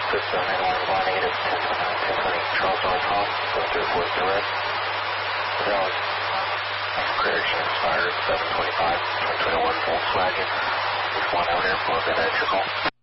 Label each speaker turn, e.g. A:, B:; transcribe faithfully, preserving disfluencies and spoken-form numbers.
A: Cisco nine one one negative, ten twenty, ten twenty, Charles North Home, seven three four zero. Dallas. Correction expired seven twenty-five, twenty twenty-one Volkswagen. There's one out airport, that answer call.